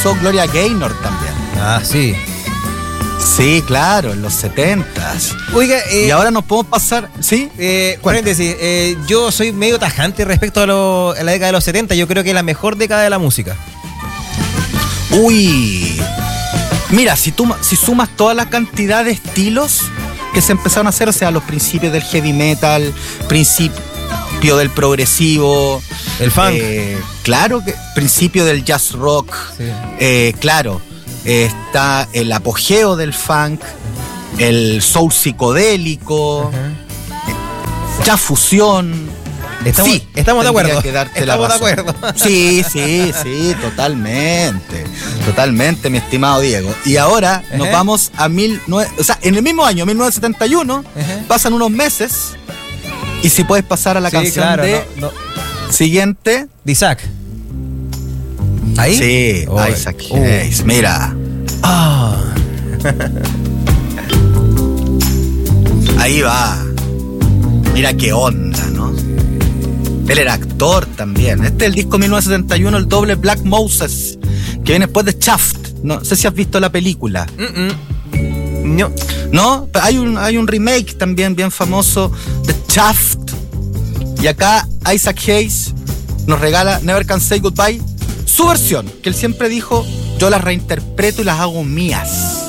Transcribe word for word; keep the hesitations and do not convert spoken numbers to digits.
Gloria Gaynor también. Ah, sí. Sí, claro, en los setentas. Oiga, eh, y ahora nos podemos pasar, ¿sí? Eh, paréntesis, eh, yo soy medio tajante respecto a, lo, a la década de los setenta. Yo creo que es la mejor década de la música. Uy, mira, si, tú, si sumas toda la cantidad de estilos que se empezaron a hacer, o sea, los principios del heavy metal, principio del progresivo, el funk, eh, claro que principio del jazz rock, sí. eh, claro, eh, está el apogeo del funk, el soul psicodélico, uh-huh. jazz fusión. Estamos, sí, estamos de acuerdo. Estamos de acuerdo. Sí, sí, sí, totalmente. Totalmente, mi estimado Diego. Y ahora uh-huh. nos vamos a mil nueve, o sea, en el mismo año, mil novecientos setenta y uno, uh-huh. pasan unos meses. Y si puedes pasar a la sí, canción claro, de no, no. siguiente. De Isaac. ¿Ahí? Sí, oh, Isaac Hayes. Oh. Mira. Oh. Ahí va. Mira qué onda, ¿no? Él era actor también. Este es el disco mil novecientos setenta y uno, el doble Black Moses, que viene después de Shaft. No sé si has visto la película. Mm-mm. No. ¿No? Hay un, hay un remake también bien famoso de Shaft. Y acá Isaac Hayes nos regala Never Can Say Goodbye, su versión, que él siempre dijo, yo las reinterpreto y las hago mías.